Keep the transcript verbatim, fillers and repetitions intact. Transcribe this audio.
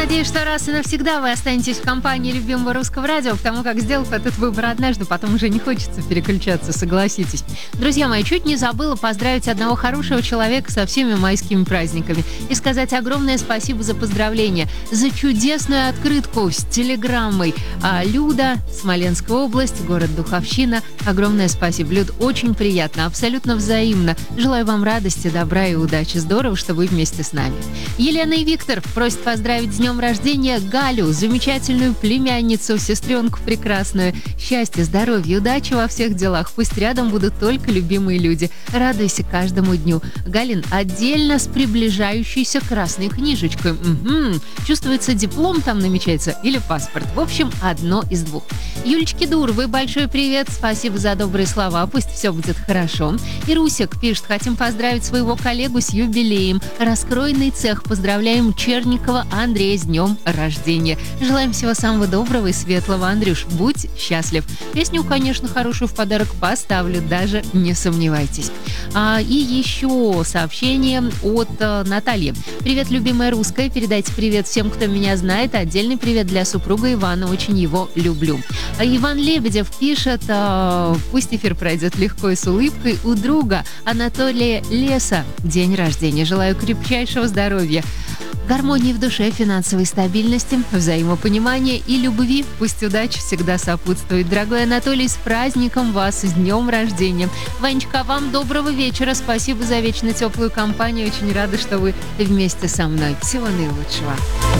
надеюсь, что раз и навсегда вы останетесь в компании любимого русского радио, потому как, сделав этот выбор однажды, потом уже не хочется переключаться, согласитесь. Друзья мои, чуть не забыла поздравить одного хорошего человека со всеми майскими праздниками и сказать огромное спасибо за поздравление, за чудесную открытку с телеграммой. А Люда, Смоленская область, город Духовщина. Огромное спасибо, Люд, очень приятно, абсолютно взаимно. Желаю вам радости, добра и удачи. Здорово, что вы вместе с нами. Елена и Виктор просят поздравить с днем рождения Галю, замечательную племянницу, сестренку прекрасную. Счастья, здоровья, удачи во всех делах. Пусть рядом будут только любимые люди. Радуйся каждому дню. Галин, отдельно с приближающейся красной книжечкой. Угу. Чувствуется, диплом там намечается или паспорт. В общем, одно из двух. Юлечке Дуровой большой привет. Спасибо за добрые слова. Пусть все будет хорошо. И Русик пишет: хотим поздравить своего коллегу с юбилеем. Раскроенный цех. Поздравляем Черникова Андрея с днем рождения. Желаем всего самого доброго и светлого, Андрюш. Будь счастлив. Песню, конечно, хорошую в подарок поставлю, даже не сомневайтесь. А, и еще сообщение от а, Натальи. Привет, любимая русская. Передайте привет всем, кто меня знает. Отдельный привет для супруга Ивана. Очень его люблю. А Иван Лебедев пишет: а, пусть эфир пройдет легко и с улыбкой. У друга Анатолия Леса день рождения. Желаю крепчайшего здоровья, гармонии в душе, финансовой стабильности, взаимопонимания и любви. Пусть удача всегда сопутствует. Дорогой Анатолий, с праздником вас, с днем рождения. Ванечка, вам доброго вечера. Спасибо за вечно теплую компанию. Очень рада, что вы вместе со мной. Всего наилучшего.